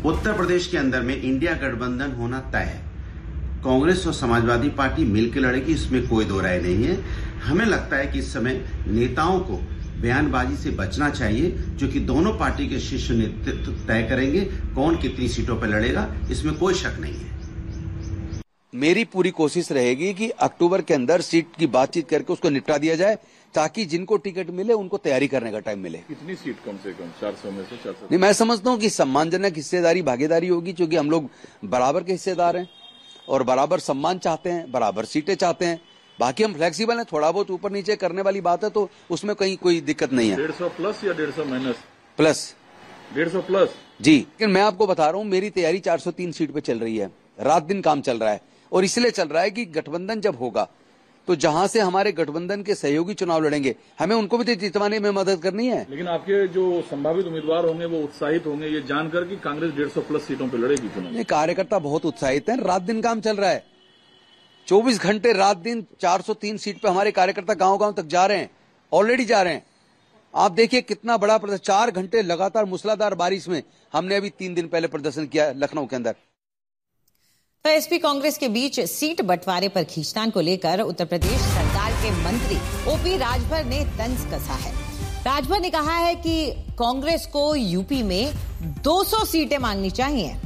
उत्तर प्रदेश के अंदर में इंडिया गठबंधन होना तय है। कांग्रेस और समाजवादी पार्टी मिलकर लड़ेगी, इसमें कोई दो राय नहीं है। हमें लगता है कि इस समय नेताओं को बयानबाजी से बचना चाहिए, जो कि दोनों पार्टी के शीर्ष नेतृत्व तय करेंगे कौन कितनी सीटों पर लड़ेगा, इसमें कोई शक नहीं है। मेरी पूरी कोशिश रहेगी कि अक्टूबर के अंदर सीट की बातचीत करके उसको निपटा दिया जाए, ताकि जिनको टिकट मिले उनको तैयारी करने का टाइम मिले। कितनी सीट कम से कम? 400 में से 400? नहीं, मैं समझता हूं कि सम्मानजनक हिस्सेदारी भागीदारी होगी, क्योंकि हम लोग बराबर के हिस्सेदार हैं और बराबर सम्मान चाहते हैं, बराबर सीटें चाहते हैं। बाकी हम फ्लेक्सिबल हैं, थोड़ा बहुत ऊपर नीचे करने वाली बात है तो उसमें कहीं कोई दिक्कत नहीं है। 150 प्लस या 150 माइनस? प्लस। 150 प्लस जी। लेकिन मैं आपको बता रहा हूं, मेरी तैयारी 403 सीट पे चल रही है, रात दिन काम चल रहा है, और इसलिए चल रहा है कि गठबंधन जब होगा तो जहां से हमारे गठबंधन के सहयोगी चुनाव लड़ेंगे, हमें उनको भी जितवाने में मदद करनी है। लेकिन आपके जो संभावित उम्मीदवार होंगे वो उत्साहित होंगे ये जानकर कि कांग्रेस 150 प्लस सीटों पर लड़ेगी चुनाव। कार्यकर्ता बहुत उत्साहित है, रात दिन काम चल रहा है, 24 घंटे रात दिन 403 सीट पे हमारे कार्यकर्ता गांव-गांव तक जा रहे हैं, ऑलरेडी जा रहे हैं। आप देखिए कितना बड़ा प्रदर्शन, 4 घंटे लगातार मूसलाधार बारिश में हमने अभी 3 दिन पहले प्रदर्शन किया लखनऊ के अंदर। तो एसपी कांग्रेस के बीच सीट बंटवारे पर खींचतान को लेकर उत्तर प्रदेश सरकार के मंत्री ओपी राजभर ने तंज कसा है। राजभर ने कहा है कि कांग्रेस को यूपी में 200 सीटें मांगनी चाहिए।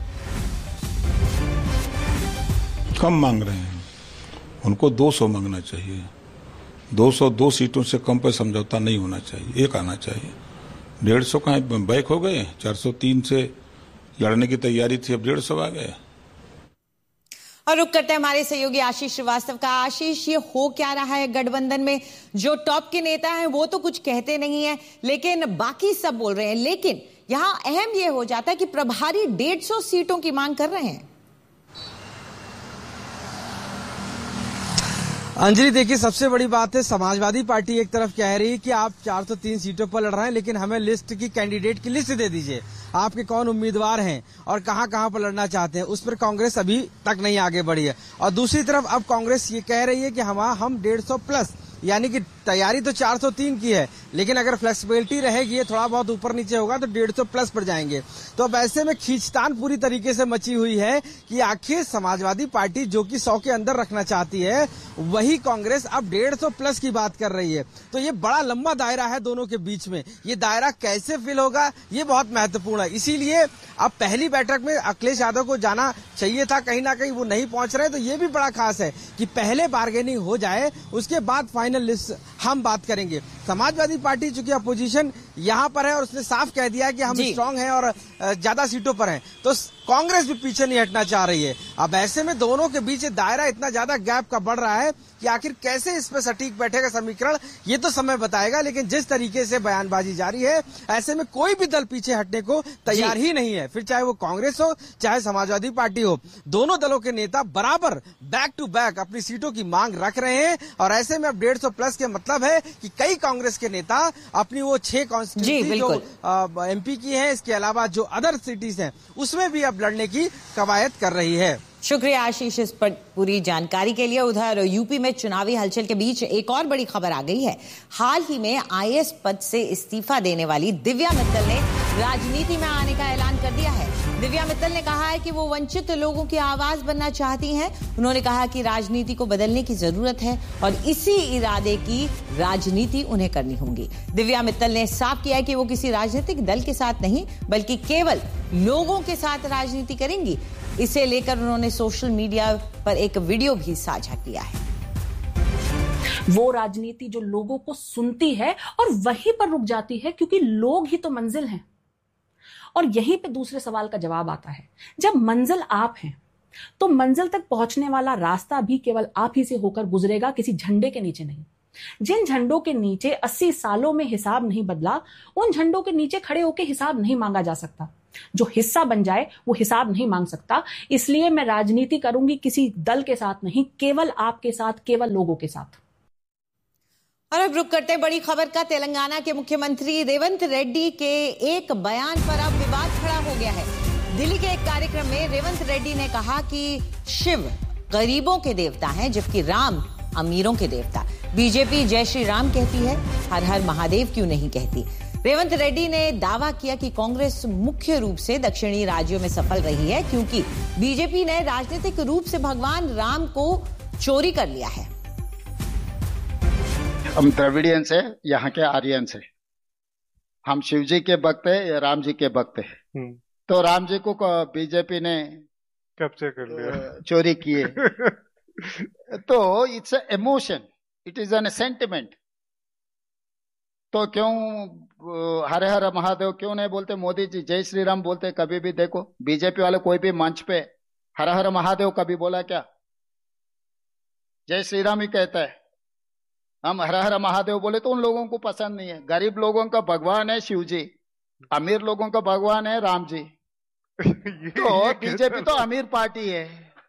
कम मांग रहे हैं, उनको 200 मांगना चाहिए। 202 सीटों से कम पर समझौता नहीं होना चाहिए, एक आना चाहिए। 150 कहाँ बैक हो गए, 403 से लड़ने की तैयारी थी, अब 150 आ गए। और रुक करते हैं हमारे सहयोगी आशीष श्रीवास्तव का। आशीष, ये हो क्या रहा है गठबंधन में? जो टॉप के नेता हैं वो तो कुछ कहते नहीं है, लेकिन बाकी सब बोल रहे हैं। लेकिन यहां अहम ये हो जाता है कि प्रभारी 150 सीटों की मांग कर रहे हैं। अंजलि, देखिए सबसे बड़ी बात है, समाजवादी पार्टी एक तरफ कह रही है कि आप 403 सीटों पर लड़ रहे हैं, लेकिन हमें लिस्ट की, कैंडिडेट की लिस्ट दे दीजिए, आपके कौन उम्मीदवार हैं और कहां कहां पर लड़ना चाहते हैं। उस पर कांग्रेस अभी तक नहीं आगे बढ़ी है। और दूसरी तरफ अब कांग्रेस ये कह रही है कि हम 150 प्लस, यानी कि तैयारी तो 403 की है, लेकिन अगर फ्लेक्सिबिलिटी रहेगी, थोड़ा बहुत ऊपर नीचे होगा तो 150 प्लस पर जाएंगे। तो अब ऐसे में खींचतान पूरी तरीके से मची हुई है कि आखिर समाजवादी पार्टी जो कि 100 के अंदर रखना चाहती है, वही कांग्रेस अब 150 प्लस की बात कर रही है। तो ये बड़ा लंबा दायरा है दोनों के बीच में, ये दायरा कैसे फिल होगा ये बहुत महत्वपूर्ण है। इसीलिए अब पहली बैठक में अखिलेश यादव को जाना चाहिए था, कहीं ना कहीं वो नहीं पहुंच रहे। तो ये भी बड़ा खास है कि पहले बार्गेनिंग हो जाए, उसके बाद फाइनल लिस्ट हम बात करेंगे। समाजवादी पार्टी चूंकि अपोजिशन यहां पर है और उसने साफ कह दिया कि हम स्ट्रांग हैं और ज्यादा सीटों पर हैं, तो कांग्रेस भी पीछे नहीं हटना चाह रही है। अब ऐसे में दोनों के बीच दायरा इतना ज्यादा गैप का बढ़ रहा है कि आखिर कैसे इस पर सटीक बैठेगा समीकरण, ये तो समय बताएगा। लेकिन जिस तरीके से बयानबाजी जारी है, ऐसे में कोई भी दल पीछे हटने को तैयार ही नहीं है, फिर चाहे वो कांग्रेस हो चाहे समाजवादी पार्टी हो। दोनों दलों के नेता बराबर बैक टू बैक अपनी सीटों की मांग रख रहे हैं। और ऐसे में अब 150 प्लस के मतलब है कि कई कांग्रेस के नेता अपनी वो 6 कॉन्स्टिट्यूंसी जो एमपी की है, इसके अलावा जो अदर सिटीज हैं, उसमें भी अब लड़ने की कवायद कर रही है। शुक्रिया आशीष इस पर पूरी जानकारी के लिए। उधर यूपी में चुनावी हलचल के बीच एक और बड़ी खबर आ गई है। हाल ही में आईएएस पद से इस्तीफा देने वाली दिव्या मित्तल ने राजनीति में आने का ऐलान कर दिया है। दिव्या मित्तल ने कहा है कि वो वंचित लोगों की आवाज बनना चाहती हैं। उन्होंने कहा कि राजनीति को बदलने की जरूरत है और इसी इरादे की राजनीति उन्हें करनी होगी। दिव्या मित्तल ने साफ किया है कि वो किसी राजनीतिक दल के साथ नहीं, बल्कि केवल लोगों के साथ राजनीति करेंगी। इसे लेकर उन्होंने सोशल मीडिया पर एक वीडियो भी साझा किया है। वो राजनीति जो लोगों को सुनती है और वहीं पर रुक जाती है, क्योंकि लोग ही तो मंजिल हैं। और यहीं पे दूसरे सवाल का जवाब आता है, जब मंजिल आप हैं तो मंजिल तक पहुंचने वाला रास्ता भी केवल आप ही से होकर गुजरेगा, किसी झंडे के नीचे नहीं। जिन झंडों के नीचे 80 सालों में हिसाब नहीं बदला, उन झंडों के नीचे खड़े होकर हिसाब नहीं मांगा जा सकता। जो हिस्सा बन जाए वो हिसाब नहीं मांग सकता। इसलिए मैं राजनीति करूंगी किसी दल के साथ नहीं, केवल आपके साथ, केवल लोगों के साथ। और अब रुक करते हैं बड़ी खबर का। तेलंगाना के मुख्यमंत्री रेवंत रेड्डी के एक बयान पर अब विवाद खड़ा हो गया है। दिल्ली के एक कार्यक्रम में रेवंत रेड्डी ने कहा कि शिव गरीबों के देवता हैं, जबकि राम अमीरों के देवता। बीजेपी जय श्री राम कहती है, हर हर महादेव क्यों नहीं कहती। रेवंत रेड्डी ने दावा किया कि कांग्रेस मुख्य रूप से दक्षिणी राज्यों में सफल रही है क्योंकि बीजेपी ने राजनीतिक रूप से भगवान राम को चोरी कर लिया है। हम द्रविडियंस है, यहाँ के आर्यंस है। हम शिव जी के भक्त है या राम जी के भक्त है। तो राम जी को बीजेपी ने कैप्चर कर लिया, चोरी किए। तो it's a emotion, it is an sentiment. तो क्यों हरे हर महादेव क्यों नहीं बोलते? मोदी जी जय श्री राम बोलते कभी भी। देखो बीजेपी वाले कोई भी मंच पे हर हर महादेव कभी बोला क्या? जय श्री राम ही कहता है। हम हर हर महादेव बोले तो उन लोगों को पसंद नहीं है। गरीब लोगों का भगवान है शिव जी, अमीर लोगों का भगवान है राम जी। तो बीजेपी तो अमीर पार्टी है।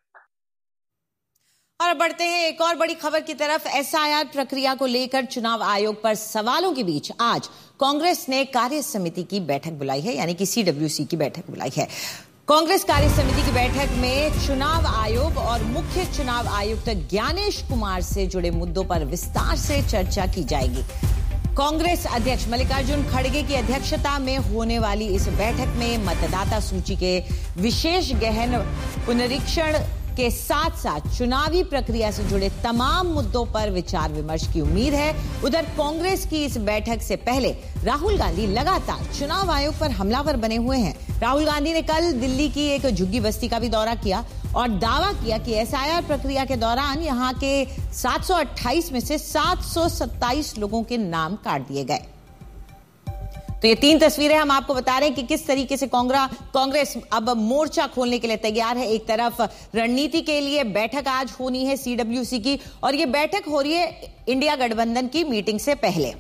और बढ़ते हैं एक और बड़ी खबर की तरफ। एसआईआर प्रक्रिया को लेकर चुनाव आयोग पर सवालों के बीच आज कांग्रेस ने कार्य समिति की बैठक बुलाई है, यानी कि सीडब्ल्यूसी की बैठक बुलाई है। कांग्रेस कार्य समिति की बैठक में चुनाव आयोग और मुख्य चुनाव आयुक्त ज्ञानेश कुमार से जुड़े मुद्दों पर विस्तार से चर्चा की जाएगी। कांग्रेस अध्यक्ष मल्लिकार्जुन खड़गे की अध्यक्षता में होने वाली इस बैठक में मतदाता सूची के विशेष गहन पुनरीक्षण के साथ साथ चुनावी प्रक्रिया से जुड़े तमाम मुद्दों पर विचार विमर्श की उम्मीद है। उधर कांग्रेस की इस बैठक से पहले राहुल गांधी लगातार चुनाव आयोग पर हमलावर बने हुए हैं। राहुल गांधी ने कल दिल्ली की एक झुग्गी बस्ती का भी दौरा किया और दावा किया कि एसआईआर प्रक्रिया के दौरान यहां के 728 में से 727 लोगों के नाम काट दिए गए। तो ये 3 तस्वीरें हम आपको बता रहे हैं कि किस तरीके से कांग्रेस अब मोर्चा खोलने के लिए तैयार है। एक तरफ रणनीति के लिए बैठक आज होनी है सीडब्ल्यूसी की, और ये बैठक हो रही है इंडिया गठबंधन की मीटिंग से पहले।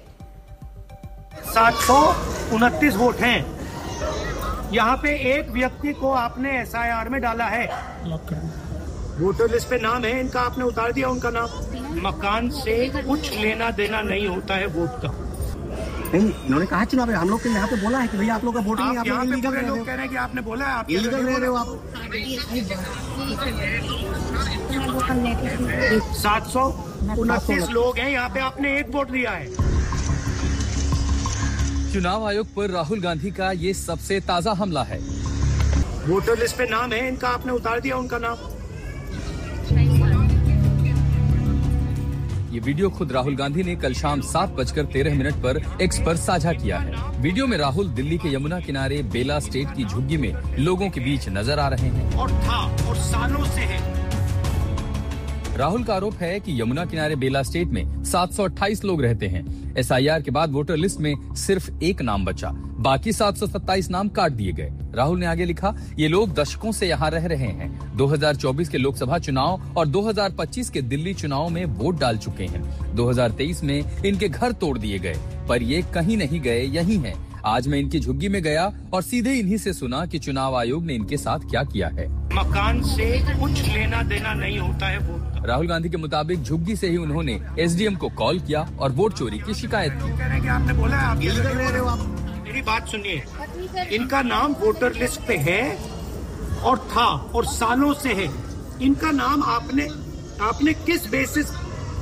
729 वोट हैं। यहाँ पे एक व्यक्ति को आपने एसआईआर में डाला है, वोटर लिस्ट पे नाम है, इनका आपने उतार दिया उनका नाम। मकान से कुछ लेना देना नहीं होता है वोट का। नहीं, इन्होंने कहा चुनाव हम लोग के यहाँ पे बोला है कि भैया आप लोग का वोटिंग आप यहाँ पे पूरे लोग कह रहे हैं कि आपने बोला है, आप इलीगल रह रहे हो आप। 729 लोग हैं यहाँ पे, आपने एक वोट दिया है। चुनाव आयोग पर राहुल गांधी का ये सबसे ताजा हमला है। वोटर लिस्ट पे नाम है, इनका आपने उतार दिया उनका नाम। ये वीडियो खुद राहुल गांधी ने कल शाम 7:13 पर एक्स पर साझा किया है। वीडियो में राहुल दिल्ली के यमुना किनारे बेला स्टेट की झुग्गी में लोगों के बीच नजर आ रहे हैं। और था और सालों से है। राहुल का आरोप है कि यमुना किनारे बेला स्टेट में 728 लोग रहते हैं। एसआईआर के बाद वोटर लिस्ट में सिर्फ एक नाम बचा, बाकी 727 नाम काट दिए गए। राहुल ने आगे लिखा, ये लोग दशकों से यहाँ रह रहे हैं। 2024 के लोकसभा चुनाव और 2025 के दिल्ली चुनाव में वोट डाल चुके हैं। 2023 में इनके घर तोड़ दिए गए, पर ये कहीं नहीं गए, यहीं हैं। आज मैं इनकी झुग्गी में गया और सीधे इन्हीं से सुना कि चुनाव आयोग ने इनके साथ क्या किया है। मकान से कुछ लेना देना नहीं होता है वोट। राहुल गांधी के मुताबिक झुग्गी से ही उन्होंने एसडीएम को कॉल किया और वोट चोरी की शिकायत की। कह रहे हैं कि आपने बोला है, आप इलीगल रह रहे हो आप। मेरी बात सुनिए, इनका नाम वोटर लिस्ट पे है और था और सालों से है। इनका नाम आपने किस बेसिस?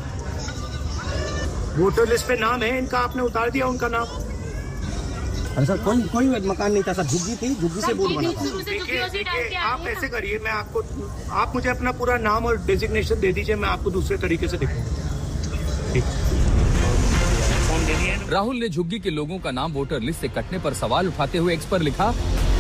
वोटर लिस्ट पे नाम है, इनका आपने उतार दिया उनका नाम। अरे सर कोई मकान नहीं था सर, झुग्गी थी, झुग्गी से बोर्ड बना। देखिए आप ऐसे करिए, मैं आप मुझे अपना पूरा नाम और डेजिग्नेशन दे दीजिए, मैं आपको दूसरे तरीके से दिखाऊंगा। राहुल ने झुग्गी के लोगों का नाम वोटर लिस्ट से कटने पर सवाल उठाते हुए एक्स पर लिखा,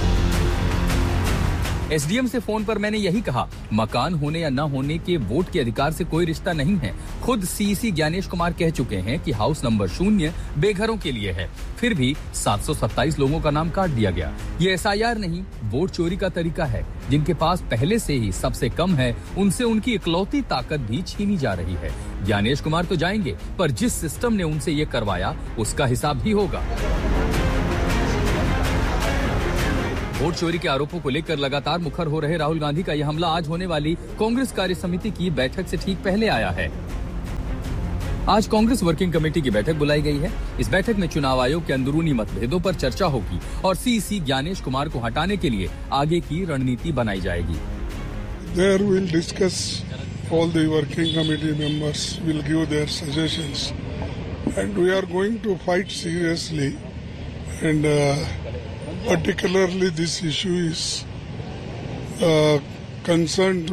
एसडीएम से फोन पर मैंने यही कहा, मकान होने या न होने के वोट के अधिकार से कोई रिश्ता नहीं है। खुद सीईसी ज्ञानेश कुमार कह चुके हैं कि हाउस नंबर 0 बेघरों के लिए है। फिर भी 727 लोगों का नाम काट दिया गया। ये एसआईआर नहीं, वोट चोरी का तरीका है। जिनके पास पहले से ही सबसे कम है, उनसे उनकी इकलौती ताकत भी छीनी जा रही है। ज्ञानेश कुमार तो जाएंगे, पर जिस सिस्टम ने उनसे ये करवाया उसका हिसाब भी होगा। वोट चोरी के आरोपों को लेकर लगातार मुखर हो रहे राहुल गांधी का यह हमला आज होने वाली कांग्रेस कार्य समिति की बैठक से ठीक पहले आया है। आज कांग्रेस वर्किंग कमेटी की बैठक बुलाई गई है। इस बैठक में चुनाव आयोग के अंदरूनी मतभेदों पर चर्चा होगी और सीईसी ज्ञानेश कुमार को हटाने के लिए आगे की रणनीति बनाई जाएगी। There we'll discuss, all the working committee members will give their suggestions and we are going to fight seriously and particularly this issue is concerned